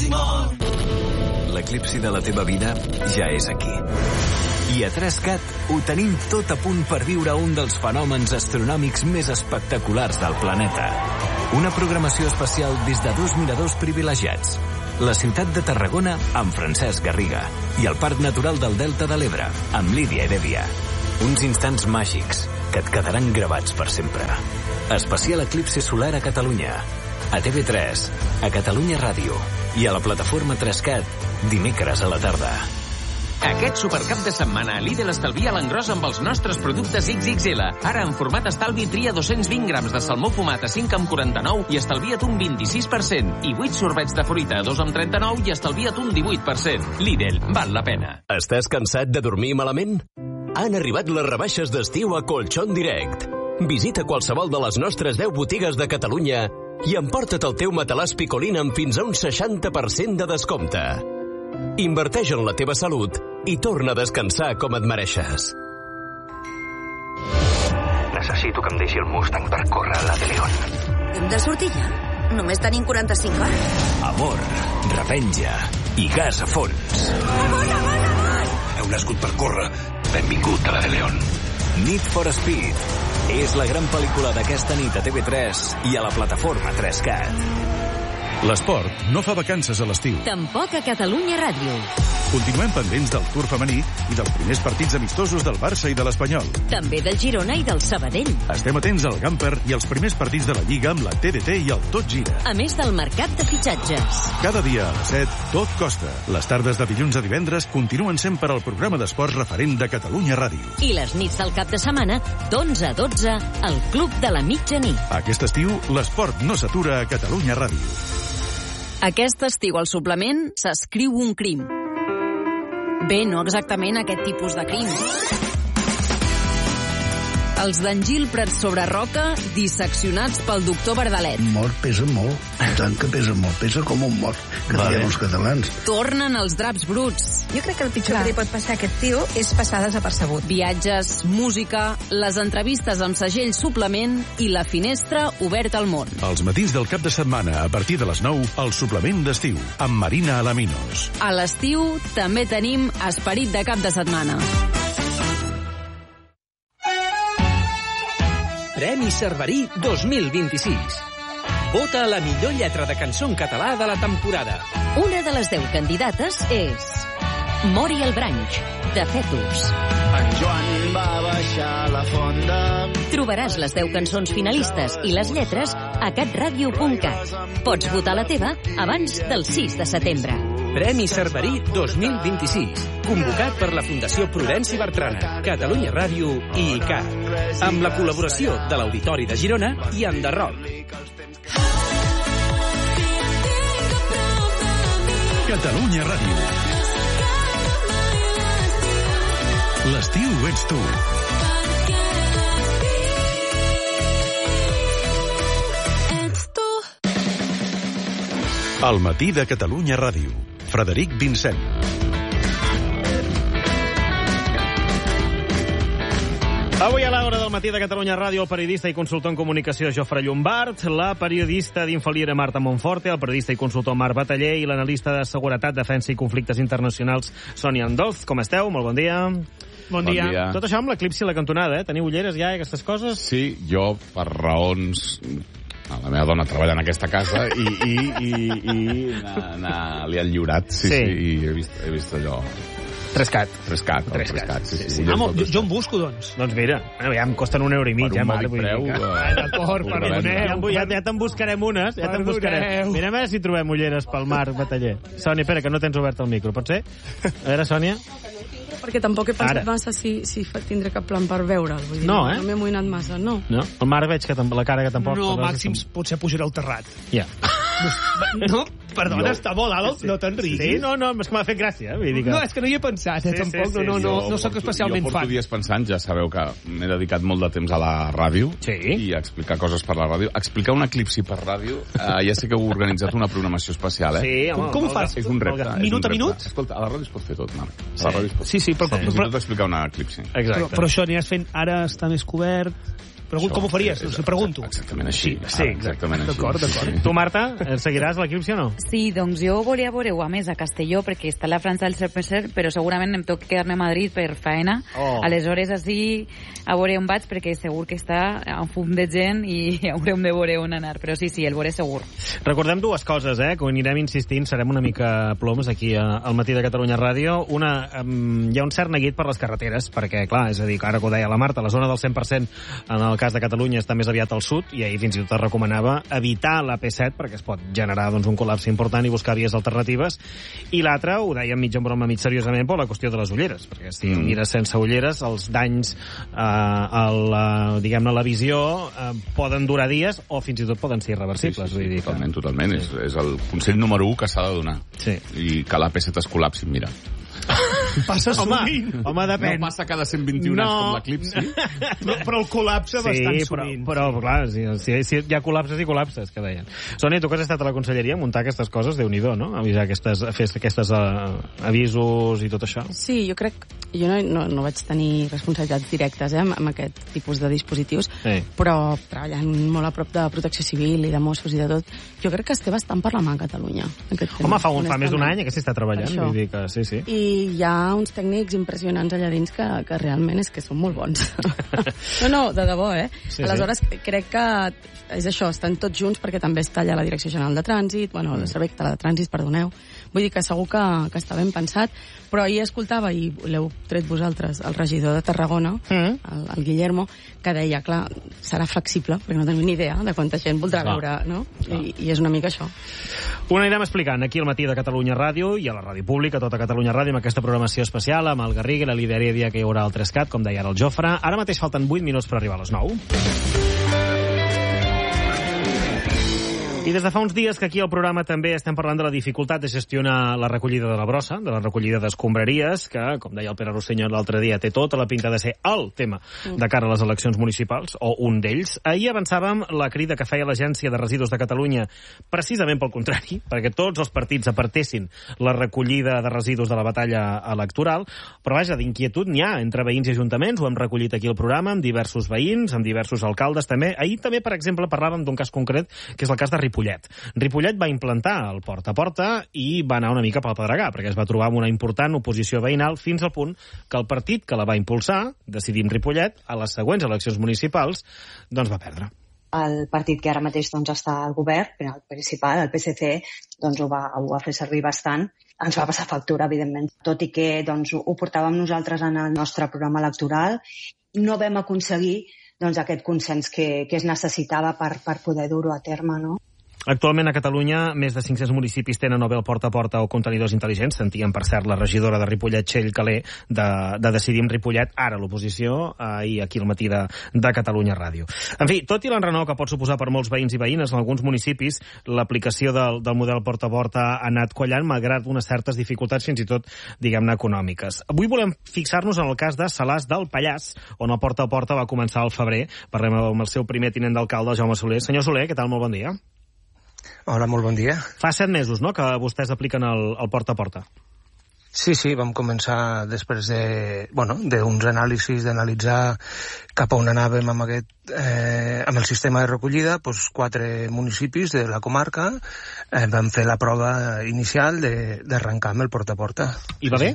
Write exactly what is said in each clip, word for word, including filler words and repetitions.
L'eclipsi de la teva vida ja és aquí. I a TresCat ho tenim tot a punt per viure un dels fenòmens astronòmics més espectaculars del planeta. Una programació especial des de dos miradors privilegiats. La ciutat de Tarragona amb Francesc Garriga i el Parc Natural del Delta de l'Ebre amb Lídia Heredia. Uns instants màgics que et quedaran gravats per sempre. Especial eclipsi solar a Catalunya. A T V tres, a Catalunya Ràdio i a la plataforma TresCat dimecres a la tarda. Aquest supercap de setmana Lidl estalvia l'engròs amb els nostres productes ics ics ele. Ara en format estalvi tria dos-cents vint grams de salmó fumat a cinc coma quaranta-nou i estalvia't un vint-i-sis per cent. I vuit sorbets de fruita a dos coma trenta-nou i estalvia't un divuit per cent. Lidl, val la pena. Estàs cansat de dormir malament? Han arribat les rebaixes d'estiu a Colchón Direct. Visita qualsevol de les nostres deu botigues de Catalunya i emporta't el teu matalàs Picolín amb fins a un seixanta per cent de descompte. Inverteix en la teva salut i torna a descansar com et mereixes. Necessito que em deixi el Mustang per córrer a la de León. Hem de sortir ja? Només tenim quaranta-cinc hores. Amor, revenja i gas a fons. Amor, amor, amor! Heu nascut per córrer. Benvingut a la de León. Need for Speed és la gran pel·lícula d'aquesta nit a T V tres i a la plataforma TresCat. L'esport no fa vacances a l'estiu. Tampoc a Catalunya Ràdio. Continuem pendents del Tour femení i dels primers partits amistosos del Barça i de l'Espanyol. També del Girona i del Sabadell. Estem atents al Gamper i als primers partits de la Lliga amb la T D T i el Tot Gira. A més del mercat de fitxatges. Cada dia a les set, tot costa. Les tardes de dilluns a divendres continuen sent per al programa d'esports referent de Catalunya Ràdio. I les nits del cap de setmana, d'onze a dotze, al Club de la Mitjanit. Aquest estiu, l'esport no s'atura a Catalunya Ràdio. Aquest estiu al suplement s'escriu un crim. Bé, no exactament aquest tipus de crim. Els d'Angil Prat sobre Roca, disseccionats pel doctor Verdalet. Mort pesa molt, i tant que pesa molt, pesa com un mort, que vale. Diem els catalans. Tornen els draps bruts. Jo crec que el pitjor Clar. que li pot passar a aquest tio és passar desapercebut. Viatges, música, les entrevistes amb segell suplement i la finestra oberta al món. Els matins del cap de setmana, a partir de les nou, el suplement d'estiu, amb Marina Alaminos. A l'estiu també tenim esperit de cap de setmana. Premi Cerverí dos mil vint-i-sis. Vota a la millor lletra de cançó en català de la temporada. Una de les deu candidates és Mori el Branch, de Fetus. En Joan va baixar la fonda. Trobaràs les deu cançons finalistes i les lletres a catradio punt cat. Pots votar la teva abans del sis de setembre. Premi Cerverí dos mil vint-i-sis. Convocat per la Fundació Prudenci Bertrana, Catalunya Ràdio i I C A, amb la col·laboració de l'Auditori de Girona i Enderroc. Catalunya Ràdio. L'estiu ets tu. Al matí de Catalunya Ràdio. Frederic Vincent. Avui a l'hora del matí de Catalunya Ràdio, el periodista i consultor en comunicació Jofre Llombart, la periodista d'Infoliera Marta Monforte, el periodista i consultor Marc Bataller i l'analista de seguretat, defensa i conflictes internacionals Sònia Andoz. Com esteu? Molt bon dia. Bon dia. Bon dia. Tot això amb l'eclipsi a la cantonada, eh? Teniu ulleres ja i aquestes coses? Sí, jo, per raons... La meva dona treballa en aquesta casa i, i, i, i li han lliurat, sí, sí, sí, i he vist, he vist allò... Trescat. Trescat, Trescat, Trescat, sí, sí. sí. Ah, jo, jo em busco, doncs. Doncs mira, ja em costen un euro i mig. Per un mòdic preu. D'acord, perdoneu. Ja, ja te'n buscarem unes, ja te'n buscarem. Mirem a veure si trobem ulleres pel Marc Bataller. Sònia, espera, que no tens obert el micro, pot ser? A veure, Sònia. Perquè tampoc he pensat Ara. massa si, si tindré cap plan per veure'l. Vull dir, no, eh? No m'he amoïnat massa, no. No? El Marc veig que la cara que tampoc... No, màxim potser pujarà al terrat. Ja. No, perdona, està molt alt, no te'n riguis. Sí, no, no, és que m'ha fet gràcia. Vull dir que... No, és que no hi he pensat, eh, sí, tampoc, sí, sí, no, no, no, no soc especialment fan. Jo porto dies pensant, ja sabeu que m'he dedicat molt de temps a la ràdio sí. i a explicar coses per la ràdio. Explicar un eclipsi per ràdio, eh, ja sé que heu organitzat una programació especial, eh? Sí, home, com, com ho fas? És un repte. Minut a minut? Escolta, a la ràdio es pot fer tot, Marc. A la ràdio es pot sí, sí, però... Fins i tot explicar un eclipsi. Però, però això n'hi has fent... Ara està més cobert... Pregunto, com ho faries? Us ho pregunto. Exactament així. Sí, exactament així. D'acord, d'acord. Tu, Marta, seguiràs l'equip, sí o no? Sí, doncs jo volia veure-ho a més a Castelló, perquè està la França del cent per cent, però segurament em toca quedar-me a Madrid per faena. Oh. Aleshores, així, a veure on vaig, perquè segur que està en fum de gent i haurem de veure on anar. Però sí, sí, el veuré segur. Recordem dues coses, eh, que ho anirem insistint, serem una mica ploms aquí al Matí de Catalunya Ràdio. Una, um, hi ha un cert neguit per les carreteres, perquè, clar, és a dir, ara que ho deia la Marta, la zona del cent per cent en el cas de Catalunya està més aviat al sud, i ahir fins i tot es recomanava evitar la P set, perquè es pot generar doncs, un col·lapse important i buscar vies alternatives. I l'altra, ho dèiem mig en broma, mig seriosament, per la qüestió de les ulleres, perquè si mm. mires sense ulleres, els danys eh, a la, diguem-ne, la visió eh, poden durar dies o fins i tot poden ser irreversibles. Sí, sí, sí, vull dir totalment, que... totalment. Sí. És, és el consell número un que s'ha de donar. Sí. I que la P set es col·lapsi, mira. Passa sovint. Home, home, depèn. No passa cada cent vint-i-un no. anys com l'eclipsi. Però, però el col·lapse sí, bastant però, sovint. però, clar, si, si, si hi ha col·lapses i col·lapses, que deien. Sònia, tu que has estat a la conselleria a muntar aquestes coses, Déu-n'hi-do, no? Avisar aquestes, fer aquestes uh, avisos i tot això. Sí, jo crec... Jo no, no, no vaig tenir responsabilitats directes eh, amb, amb aquest tipus de dispositius, sí. però treballant molt a prop de protecció civil i de Mossos i de tot, jo crec que es té bastant per la mà a Catalunya. Home, fa, un, fa més d'un any que s'hi està treballant. Vull dir que, sí, sí. I hi ha uns tècnics impressionants allà dins que, que realment és que són molt bons. no, no, de debò, eh? Sí, Aleshores, sí. crec que és això, estan tots junts perquè també està allà la Direcció General de Trànsit, bueno, el Servei Català de Trànsit, perdoneu. Vull dir que segur que, que està ben pensat, però ahir escoltava, i l'heu tret vosaltres, el regidor de Tarragona, mm. el, el Guillermo, que deia, clar, serà flexible, perquè no tenim ni idea de quanta gent voldrà clar. veure, no? I, I és una mica això. Ho anirem explicant aquí al Matí de Catalunya Ràdio i a la ràdio pública, tota Catalunya Ràdio, amb aquesta programació especial, amb el Garriga i la Lideria, que hi haurà el Trescat, com deia ara el Jofre. Ara mateix falten vuit minuts per arribar a les nou. I des de fa uns dies que aquí al programa també estem parlant de la dificultat de gestionar la recollida de la brossa, de la recollida d'escombraries, que, com deia el Pere Rosselló l'altre dia, té tota la pinta de ser el tema de cara a les eleccions municipals, o un d'ells. Ahir avançàvem la crida que feia l'Agència de Residus de Catalunya precisament pel contrari, perquè tots els partits apartessin la recollida de residus de la batalla electoral, però vaja, d'inquietud n'hi ha entre veïns i ajuntaments, ho hem recollit aquí al programa, amb diversos veïns, amb diversos alcaldes també. Ahir també, per exemple, parlàvem d'un cas concret, que és el cas de Ripollet. Ripollet va implantar el porta a porta i va anar una mica pel pedregar, perquè es va trobar amb una important oposició veïnal fins al punt que el partit que la va impulsar, Decidim Ripollet, a les següents eleccions municipals, doncs va perdre. El partit que ara mateix doncs, està al govern, el principal, el P S C, doncs, ho, va, ho va fer servir bastant. Ens va passar factura, evidentment, tot i que doncs, ho portàvem nosaltres en el nostre programa electoral. No vam aconseguir doncs, aquest consens que, que es necessitava per, per poder dur-ho a terme, no? Actualment a Catalunya més de cinc-cents municipis tenen o bé el porta a porta o contenidors intel·ligents. Sentíem, per cert, la regidora de Ripollet, Txell Calé, de, de Decidim Ripollet, ara l'oposició, i aquí al Matí de, de Catalunya Ràdio. En fi, tot i l'enrenou que pot suposar per molts veïns i veïnes, en alguns municipis l'aplicació del, del model porta a porta ha anat quallant, malgrat unes certes dificultats, fins i tot, diguem-ne, econòmiques. Avui volem fixar-nos en el cas de Salàs del Pallars, on el porta a porta va començar al febrer. Parlem amb el seu primer tinent d'alcalde, Jaume Soler. Senyor Soler, què tal? Molt bon dia. Hola, molt bon dia. Fa set mesos, no?, que vostès apliquen el, el porta a porta. Sí, sí, vam començar després de, bueno, d'uns anàlisis, d'analitzar cap a on anàvem amb aquest, eh, amb el sistema de recollida, doncs quatre municipis de la comarca eh, vam fer la prova inicial de, d'arrencar amb el porta a porta. I va bé?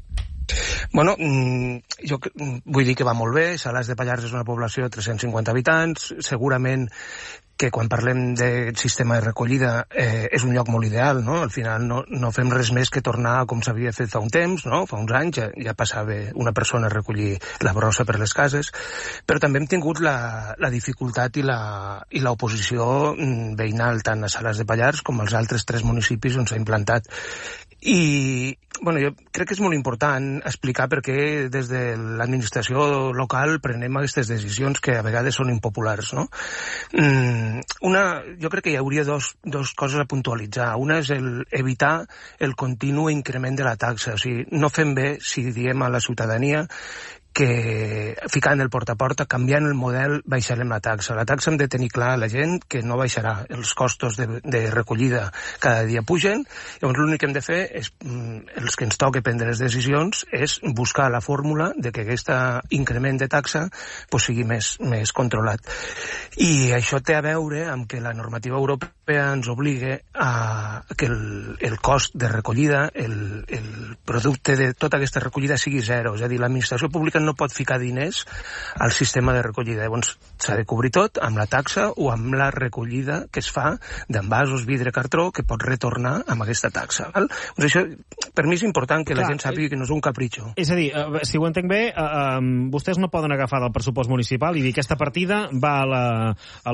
Bueno, jo vull dir que va molt bé. Salàs de Pallars és una població de tres-cents cinquanta habitants, segurament que quan parlem de sistema de recollida eh, és un lloc molt ideal, no? Al final no, no fem res més que tornar com s'havia fet fa un temps, no? Fa uns anys ja, ja passava una persona a recollir la brossa per les cases, però també hem tingut la, la dificultat i la, i l'oposició veïnal tant a Salàs de Pallars com als altres tres municipis on s'ha implantat. I, bueno, jo crec que és molt important explicar per què des de l'administració local prenem aquestes decisions que a vegades són impopulars, no? Mm, una, jo crec que hi hauria dos, dos coses a puntualitzar. Una és el, evitar el continu increment de la taxa. O sigui, no fem bé si diem a la ciutadania que ficant el porta a porta, canviant el model, baixarem la taxa. La taxa hem de tenir clar la gent que no baixarà. Els costos de, de recollida cada dia pugen, llavors l'únic que hem de fer és, els que ens toca prendre les decisions, és buscar la fórmula de que aquest increment de taxa pues, sigui més, més controlat. I això té a veure amb que la normativa europea ens obliga a que el, el cost de recollida, el, el producte de tota aquesta recollida sigui zero. És a dir, l'administració pública no pot ficar diners al sistema de recollida. Llavors s'ha de cobrir tot amb la taxa o amb la recollida que es fa d'envasos, vidre, cartró, que pot retornar amb aquesta taxa. Val? Doncs això, per mi és important que Clar, la gent sàpiga que no és un capritxo. És a dir, si ho entenc bé, eh, eh, vostès no poden agafar del pressupost municipal i dir aquesta partida va a la, a